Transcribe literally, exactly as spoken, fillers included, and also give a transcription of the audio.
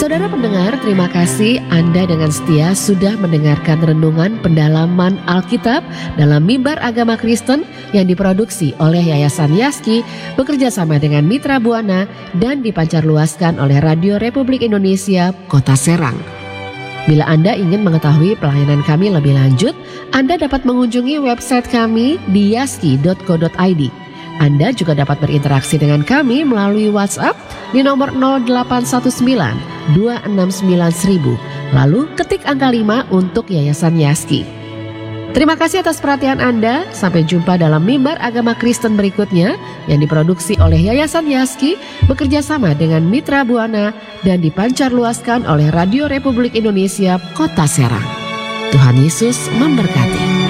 Saudara pendengar, terima kasih Anda dengan setia sudah mendengarkan renungan pendalaman Alkitab dalam Mimbar Agama Kristen yang diproduksi oleh Yayasan Yaski bekerja sama dengan Mitra Buana dan dipancarluaskan oleh Radio Republik Indonesia Kota Serang. Bila Anda ingin mengetahui pelayanan kami lebih lanjut, Anda dapat mengunjungi website kami di yaski dot co dot i d. Anda juga dapat berinteraksi dengan kami melalui WhatsApp di nomor nol delapan satu sembilan dua enam sembilan seribu. Lalu ketik angka lima untuk Yayasan Yaski. Terima kasih atas perhatian Anda. Sampai jumpa dalam Mimbar Agama Kristen berikutnya yang diproduksi oleh Yayasan Yaski bekerja sama dengan Mitra Buana dan dipancarluaskan oleh Radio Republik Indonesia Kota Serang. Tuhan Yesus memberkati.